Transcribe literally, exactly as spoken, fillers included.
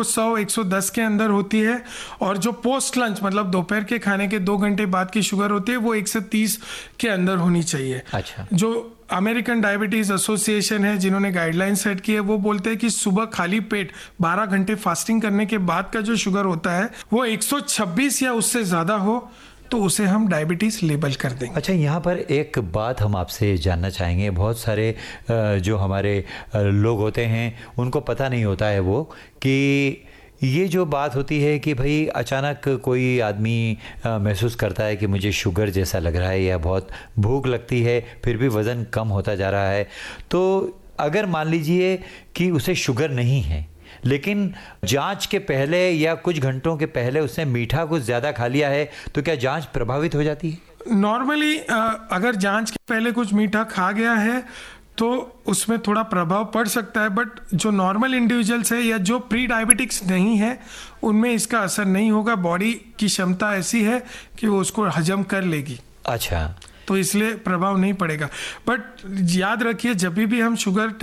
सौ एक सौ दस के अंदर होती है, और जो पोस्ट लंच मतलब दोपहर के खाने के दो घंटे बाद की शुगर होती है वो एक सौ तीस के अंदर होनी चाहिए। अच्छा। जो अमेरिकन डायबिटीज एसोसिएशन है जिन्होंने गाइडलाइन सेट की है वो बोलते हैं कि सुबह खाली पेट बारह घंटे फास्टिंग करने के बाद का जो शुगर होता है वो एक सौ छब्बीस या उससे ज़्यादा हो तो उसे हम डायबिटीज़ लेबल कर देंगे। अच्छा, यहाँ पर एक बात हम आपसे जानना चाहेंगे। बहुत सारे जो हमारे लोग होते हैं उनको पता नहीं होता है वो कि ये जो बात होती है कि भाई अचानक कोई आदमी महसूस करता है कि मुझे शुगर जैसा लग रहा है या बहुत भूख लगती है, फिर भी वज़न कम होता जा रहा है, तो अगर मान लीजिए कि उसे शुगर नहीं है लेकिन जांच के पहले या कुछ घंटों के पहले उसने मीठा कुछ ज़्यादा खा लिया है, तो क्या जांच प्रभावित हो जाती है? नॉर्मली अगर जांच के पहले कुछ मीठा खा गया है तो उसमें थोड़ा प्रभाव पड़ सकता है, बट जो नॉर्मल इंडिविजुअल्स है या जो प्री डायबिटिक्स नहीं है उनमें इसका असर नहीं होगा। बॉडी की क्षमता ऐसी है कि वो उसको हजम कर लेगी। अच्छा, तो इसलिए प्रभाव नहीं पड़ेगा। बट याद रखिए जब भी हम शुगर